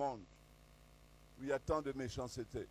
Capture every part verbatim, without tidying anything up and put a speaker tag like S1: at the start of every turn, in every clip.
S1: monde où il y a tant de méchanceté.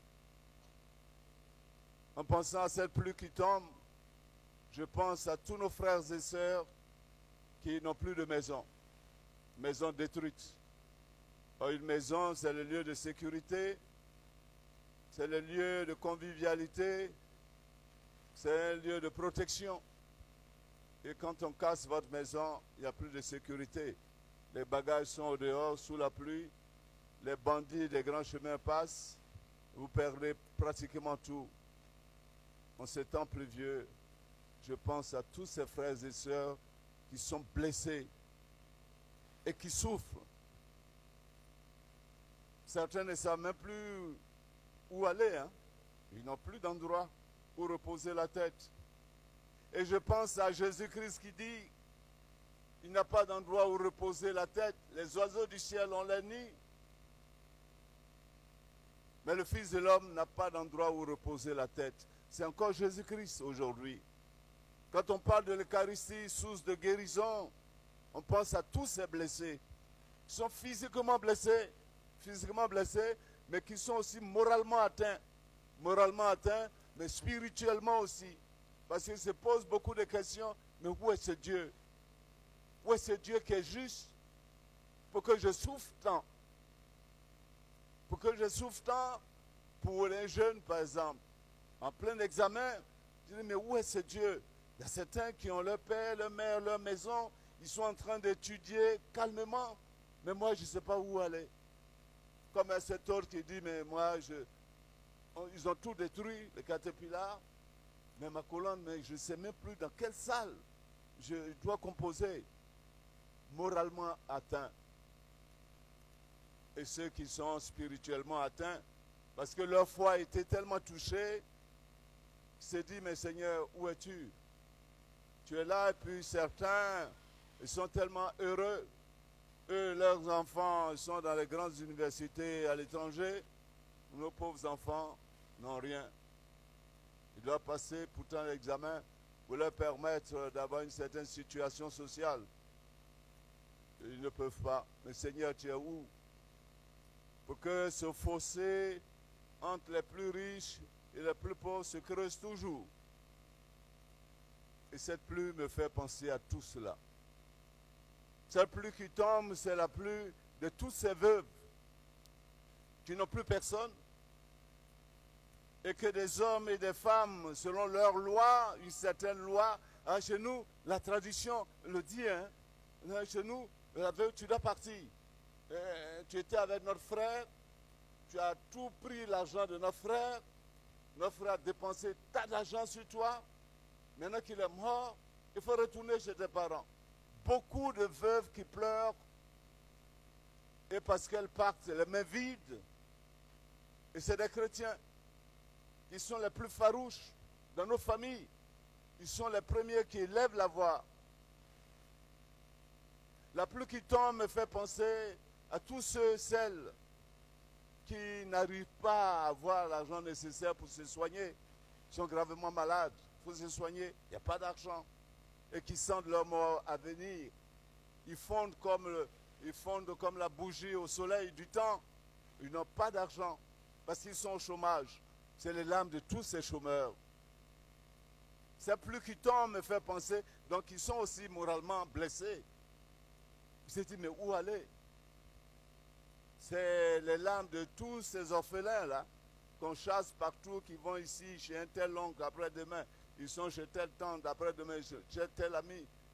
S1: En pensant à cette pluie qui tombe, je pense à tous nos frères et sœurs qui n'ont plus de maison, maison détruite. Or, une maison, c'est le lieu de sécurité, c'est le lieu de convivialité, c'est un lieu de protection. Et quand on casse votre maison, il n'y a plus de sécurité. Les bagages sont au dehors, sous la pluie, les bandits des grands chemins passent, vous perdez pratiquement tout. En ces temps pluvieux, je pense à tous ces frères et sœurs qui sont blessés et qui souffrent. Certains ne savent même plus où aller, hein. Ils n'ont plus d'endroit où reposer la tête. Et je pense à Jésus-Christ qui dit, il n'a pas d'endroit où reposer la tête. Les oiseaux du ciel ont leur nid. Mais le Fils de l'homme n'a pas d'endroit où reposer la tête. C'est encore Jésus-Christ aujourd'hui. Quand on parle de l'Eucharistie, source de guérison, on pense à tous ces blessés. Qui sont physiquement blessés, physiquement blessés, mais qui sont aussi moralement atteints. Moralement atteints, mais spirituellement aussi. Parce qu'ils se posent beaucoup de questions. Mais où est ce Dieu? Où est ce Dieu qui est juste pour que je souffre tant? Pour que je souffre tant pour les jeunes, par exemple, en plein examen. Je dis, mais où est ce Dieu? Il y a certains qui ont leur père, leur mère, leur maison. Ils sont en train d'étudier calmement. Mais moi, je ne sais pas où aller. Comme à cet autre qui dit, mais moi, je... ils ont tout détruit, les caterpillars. Mais ma colonne, mais je ne sais même plus dans quelle salle je dois composer. Moralement atteint. Et ceux qui sont spirituellement atteints, parce que leur foi a été tellement touchée, ils se disent, mais Seigneur, où es-tu? Tu es là, et puis certains, ils sont tellement heureux. Eux, leurs enfants sont dans les grandes universités à l'étranger. Nos pauvres enfants n'ont rien. Ils doivent passer pourtant l'examen pour leur permettre d'avoir une certaine situation sociale. Ils ne peuvent pas. Mais Seigneur, tu es où? Pour que ce fossé entre les plus riches et les plus pauvres se creuse toujours. Et cette pluie me fait penser à tout cela. Cette pluie qui tombe, c'est la pluie de toutes ces veuves qui n'ont plus personne. Et que des hommes et des femmes, selon leur loi, une certaine loi, hein, chez nous, la tradition le dit, hein, chez nous, la veuve, tu dois partir. Euh, tu étais avec notre frère, tu as tout pris l'argent de notre frère, notre frère a dépensé tas d'argent sur toi, maintenant qu'il est mort, il faut retourner chez tes parents. Beaucoup de veuves qui pleurent, et parce qu'elles partent les mains vides, et c'est des chrétiens. Ils sont les plus farouches dans nos familles. Ils sont les premiers qui lèvent la voix. La pluie qui tombe me fait penser à tous ceux, celles qui n'arrivent pas à avoir l'argent nécessaire pour se soigner. Ils sont gravement malades. Il faut se soigner. Il n'y a pas d'argent. Et qui sentent leur mort à venir. Ils fondent comme, le, ils fondent comme la bougie au soleil du temps. Ils n'ont pas d'argent parce qu'ils sont au chômage. C'est les larmes de tous ces chômeurs. Cette pluie qui tombe me fait penser, donc ils sont aussi moralement blessés. Je me suis dit, mais où aller? C'est les larmes de tous ces orphelins-là, qu'on chasse partout, qui vont ici chez un tel oncle après-demain, ils sont chez tel tante après-demain, chez tel ami.